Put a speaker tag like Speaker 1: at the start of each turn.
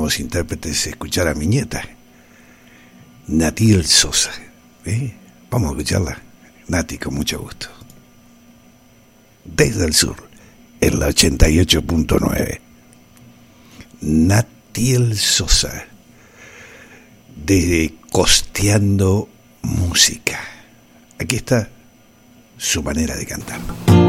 Speaker 1: nuevos intérpretes, escuchar a mi nieta, Natiel Sosa. Vamos a escucharla. Nati, con mucho gusto. Desde el sur, en la 88.9. Natiel Sosa, desde Costeando Música. Aquí está su manera de cantar.